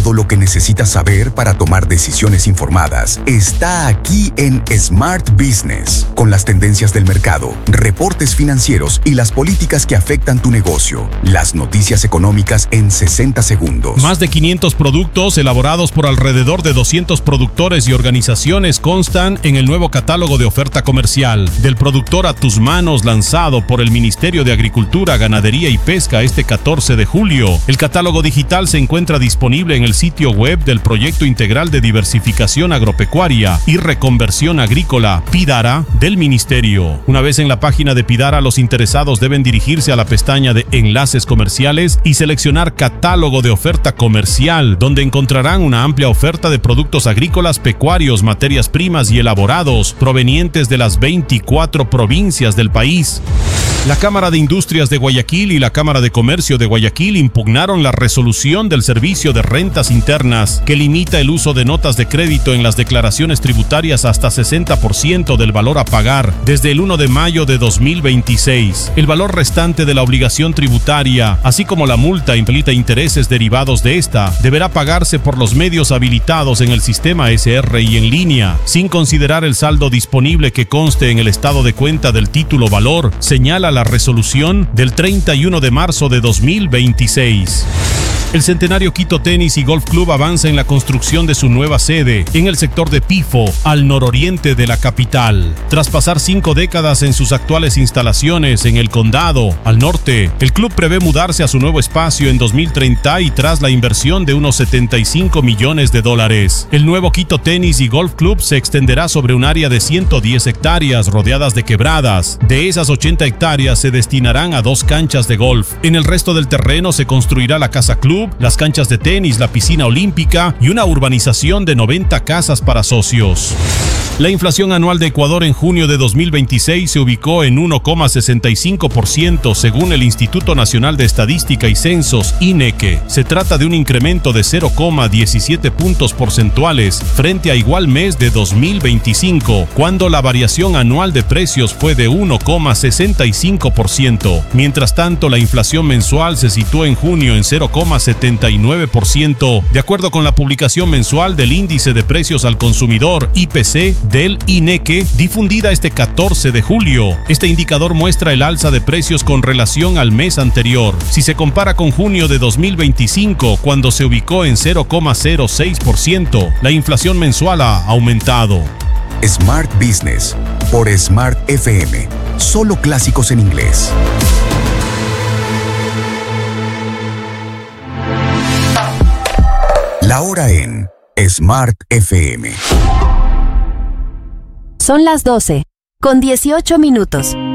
Todo lo que necesitas saber para tomar decisiones informadas está aquí en Smart Business, con las tendencias del mercado, reportes financieros y las políticas que afectan tu negocio. Las noticias económicas en 60 segundos. Más de 500 productos elaborados por alrededor de 200 productores y organizaciones constan en el nuevo catálogo de oferta comercial Del productor a tus manos, lanzado por el Ministerio de Agricultura, Ganadería y Pesca este 14 de julio. El catálogo digital se encuentra disponible en el sitio web del Proyecto Integral de Diversificación Agropecuaria y Reconversión Agrícola, PIDARA, del Ministerio. Una vez en la página de PIDARA, los interesados deben dirigirse a la pestaña de Enlaces Comerciales y seleccionar Catálogo de Oferta Comercial, donde encontrarán una amplia oferta de productos agrícolas, pecuarios, materias primas y elaborados provenientes de las 24 provincias del país. La Cámara de Industrias de Guayaquil y la Cámara de Comercio de Guayaquil impugnaron la resolución del Servicio de Rentas Internas que limita el uso de notas de crédito en las declaraciones tributarias hasta 60% del valor a pagar desde el 1 de mayo de 2026. El valor restante de la obligación tributaria, así como la multa implícita intereses derivados de esta, deberá pagarse por los medios habilitados en el sistema SRI en línea, sin considerar el saldo disponible que conste en el estado de cuenta del título valor, señala la resolución del 31 de marzo de 2026. El Centenario Quito Tenis y Golf Club avanza en la construcción de su nueva sede en el sector de Pifo, al nororiente de la capital. Tras pasar 5 décadas en sus actuales instalaciones en el condado, al norte, el club prevé mudarse a su nuevo espacio en 2030 y tras la inversión de unos $75 millones. El nuevo Quito Tenis y Golf Club se extenderá sobre un área de 110 hectáreas rodeadas de quebradas. De esas 80 hectáreas se destinarán a 2 canchas de golf. En el resto del terreno se construirá la casa club, las canchas de tenis, la piscina olímpica y una urbanización de 90 casas para socios. La inflación anual de Ecuador en junio de 2026 se ubicó en 1,65% según el Instituto Nacional de Estadística y Censos, INEC. Se trata de un incremento de 0,17 puntos porcentuales frente a igual mes de 2025, cuando la variación anual de precios fue de 1,65%. Mientras tanto, la inflación mensual se situó en junio en 0,79%, de acuerdo con la publicación mensual del Índice de Precios al Consumidor, IPC, del INEC, difundida este 14 de julio. Este indicador muestra el alza de precios con relación al mes anterior. Si se compara con junio de 2025, cuando se ubicó en 0,06%, la inflación mensual ha aumentado. Smart Business por Smart FM. Solo clásicos en inglés. La hora en Smart FM. Son las 12:18.